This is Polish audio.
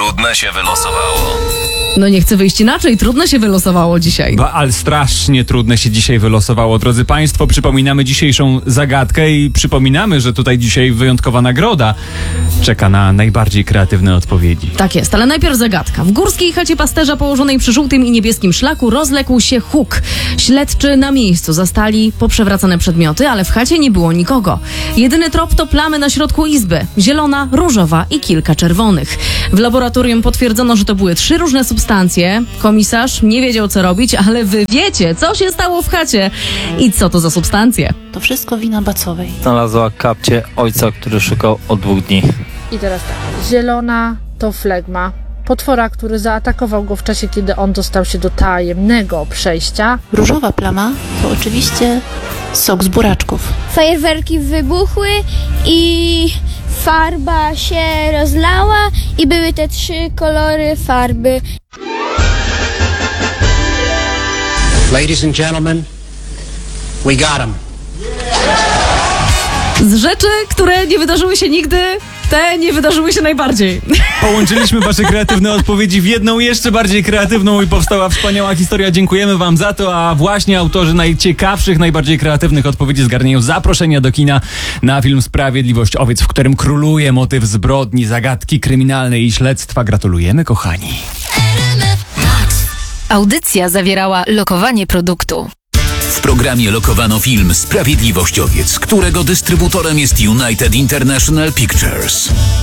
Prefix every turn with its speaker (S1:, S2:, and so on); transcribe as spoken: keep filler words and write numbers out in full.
S1: Trudne się wylosowało.
S2: No nie chcę wyjść inaczej, trudno się wylosowało dzisiaj.
S3: Ba, ale strasznie trudne się dzisiaj wylosowało. Drodzy Państwo, przypominamy dzisiejszą zagadkę i przypominamy, że tutaj dzisiaj wyjątkowa nagroda czeka na najbardziej kreatywne odpowiedzi.
S2: Tak jest, ale najpierw zagadka. W górskiej chacie pasterza położonej przy żółtym i niebieskim szlaku rozległ się huk. Śledczy na miejscu zastali poprzewracane przedmioty, ale w chacie nie było nikogo. Jedyny trop to plamy na środku izby. Zielona, różowa i kilka czerwonych. W laboratorium potwierdzono, że to były trzy różne substancje. Komisarz nie wiedział, co robić, ale wy wiecie, co się stało w chacie i co to za substancje.
S4: To wszystko wina Bacowej.
S5: Znalazła kapcie ojca, który szukał od dwóch dni.
S6: I teraz tak. Zielona to flegma. Potwora, który zaatakował go w czasie, kiedy on dostał się do tajemnego przejścia.
S4: Różowa plama to oczywiście sok z buraczków.
S7: Fajerwerki wybuchły i farba się rozlała i były te trzy kolory farby.
S8: Ladies and gentlemen, we got him.
S2: Z rzeczy, które nie wydarzyły się nigdy, te nie wydarzyły się najbardziej.
S3: Połączyliśmy wasze kreatywne odpowiedzi w jedną jeszcze bardziej kreatywną i powstała wspaniała historia. Dziękujemy wam za to, a właśnie autorzy najciekawszych, najbardziej kreatywnych odpowiedzi zgarniają zaproszenia do kina na film Sprawiedliwość Owiec, w którym króluje motyw zbrodni, zagadki kryminalnej i śledztwa. Gratulujemy, kochani.
S9: Audycja zawierała lokowanie produktu.
S1: W programie lokowano film Sprawiedliwość Owiec, którego dystrybutorem jest United International Pictures.